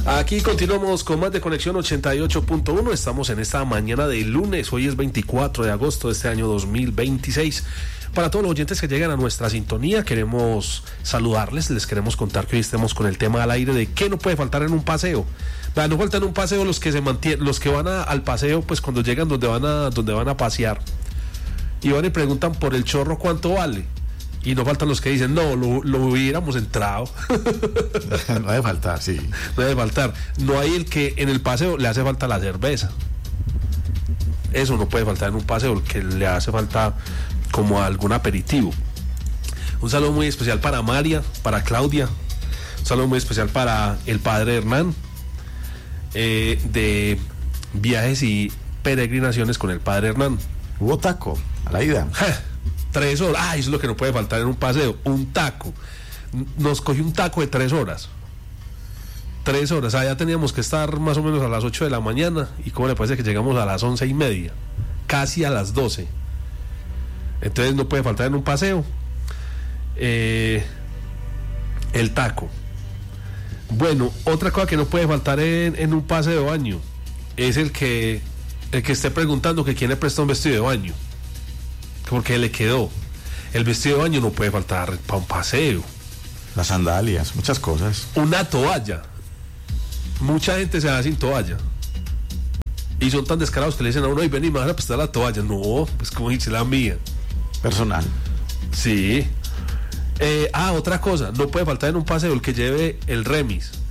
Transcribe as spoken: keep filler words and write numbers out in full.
Aquí continuamos con más de Conexión ochenta y ocho punto uno. Estamos en esta mañana de lunes. Hoy es veinticuatro de agosto de este año dos mil veintiséis. Para todos los oyentes que llegan a nuestra sintonía, queremos saludarles. Les queremos contar que hoy estemos con el tema al aire de qué no puede faltar en un paseo. No falta en un paseo los que se mantienen, los que van a, al paseo, pues cuando llegan donde van a, donde van a pasear y van y preguntan por el chorro cuánto vale. Y no faltan los que dicen, no, lo, lo hubiéramos entrado. No debe faltar, sí. No debe faltar. No hay el que en el paseo le hace falta la cerveza. Eso no puede faltar en un paseo, el que le hace falta como algún aperitivo. Un saludo muy especial para María, para Claudia. Un saludo muy especial para el padre Hernán, eh, de Viajes y Peregrinaciones con el padre Hernán. Hubo taco a la ida. Ja, tres horas. Ah, eso es lo que no puede faltar en un paseo. Un taco. Nos cogió un taco de tres horas. Tres horas. Allá teníamos que estar más o menos a las ocho de la mañana. ¿Y cómo le parece que llegamos a las once y media? Casi a las doce. Entonces no puede faltar en un paseo eh, el taco. Bueno, otra cosa que no puede faltar en, en un paseo de baño es el que el que esté preguntando que quién le presta un vestido de baño, porque le quedó. El vestido de baño no puede faltar para un paseo. Las sandalias, muchas cosas. Una toalla. Mucha gente se va sin toalla y son tan descarados que le dicen a uno, y ven y me van a prestar la toalla. No, pues como dice la mía. Personal. Sí. Eh, ah, otra cosa, no puede faltar en un paseo el que lleve el remis.